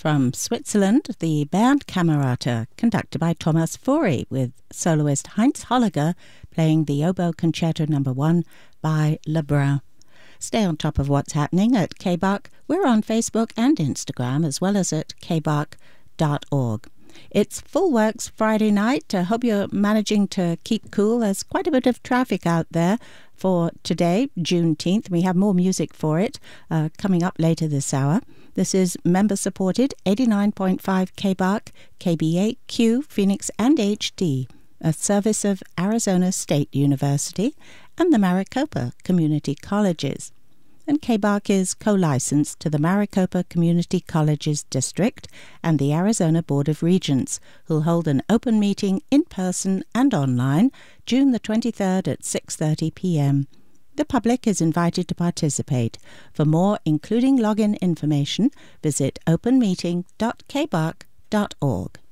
From Switzerland, the band Camerata, conducted by Thomas Fori, with soloist Heinz Holliger playing the Oboe Concerto No. 1 by Lebrun. Stay on top of what's happening at KBARC. We're on Facebook and Instagram, as well as at kbark.org. It's Full Works Friday night. I hope you're managing to keep cool. There's quite a bit of traffic out there for today, Juneteenth. We have more music for it coming up later this hour. This is member-supported 89.5 KBARC, KBAQ, Phoenix and HD, a service of Arizona State University and the Maricopa Community Colleges. And KBARC is co-licensed to the Maricopa Community Colleges District and the Arizona Board of Regents, who'll hold an open meeting in person and online June the 23rd at 6:30 p.m. The public is invited to participate. For more, including login information, visit openmeeting.kbark.org.